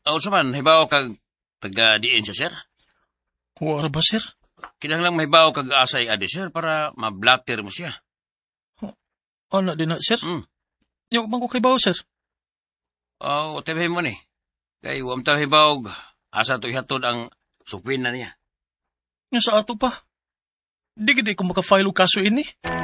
sa man, hibaw kag taga-diin siya, sir. Wala ba, sir? Kinahanglang mahibaw kag asay adi, sir, para ma-blatter mo siya. Ano din na, sir? Hmm. Yung man ko kay Bao, sir. Tabihin mo ni. Kay wam ta hibaw, asa to ihatod ang supin na niya. Yung sa ato pa. Di ko maka-file og kaso ini.